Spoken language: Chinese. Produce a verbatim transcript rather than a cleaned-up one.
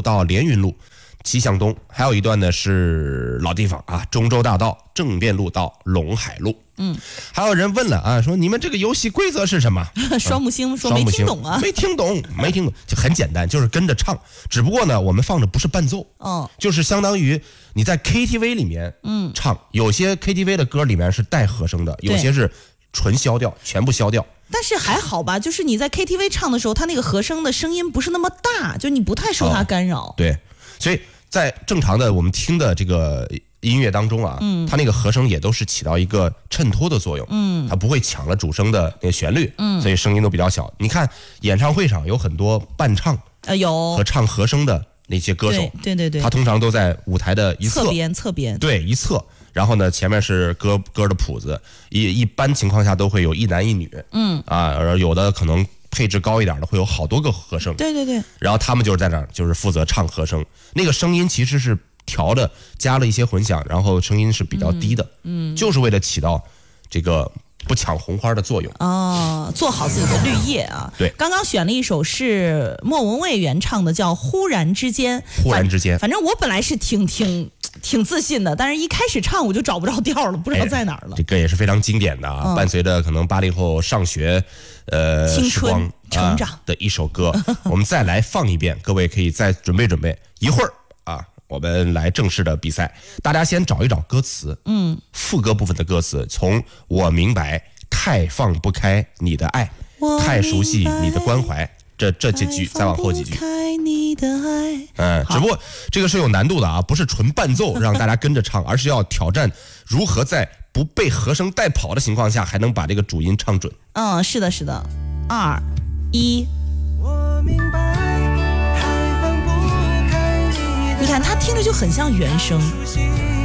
到连云路西向东，还有一段呢是老地方啊，中州大道正便路到陇海路。 嗯， 还有人问了啊，说你们这个游戏规则是什么？ 双木星说没听懂啊， 没听懂，没听懂，就很简单，就是跟着唱。只不过呢，我们放的不是伴奏， 哦， 就是相当于你在 K T V 里面嗯唱，有些 K T V 的歌里面是带和声的，有些是纯消调，全部消调。 但是还好吧，就是你在 K T V 唱的时候，它那个和声的声音不是那么大，就你不太受它干扰。 哦、对，所以在正常的我们听的这个音乐当中啊，嗯，它那个和声也都是起到一个衬托的作用，嗯，它不会抢了主声的那个旋律，嗯，所以声音都比较小。你看演唱会上有很多伴唱， 呃，有和唱和声的那些歌手， 对对对， 他通常都在舞台的一侧侧边，侧边， 对，一侧。然后呢，前面是歌歌的谱子，一一般情况下都会有一男一女，嗯啊，而有的可能配置高一点的会有好多个和声， 对对对， 然后他们就是在那儿就是负责唱和声，那个声音其实是调的，加了一些混响，然后声音是比较低的，嗯，嗯就是为了起到这个不抢红花的作用哦，做好自己的绿叶啊。 对， 刚刚选了一首是莫文蔚原唱的，叫《忽然之间》。 忽然之间， 反正我本来是挺挺挺自信的，但是一开始唱我就找不着调了，不知道在哪儿了。 哎、这歌也是非常经典的啊，嗯、伴随着可能八零后上学呃青春时光成长、 啊、的一首歌。我们再来放一遍，各位可以再准备准备一会儿啊。我们来正式的比赛，大家先找一找歌词，嗯，副歌部分的歌词，从我明白太放不开你的爱，太熟悉你的关怀，这这几句再往后几句，嗯，只不过这个是有难度的啊，不是纯伴奏让大家跟着唱，而是要挑战如何在不被和声带跑的情况下，还能把这个主音唱准。 嗯，是的，是的，二一，我明白。你看，它听着就很像原声。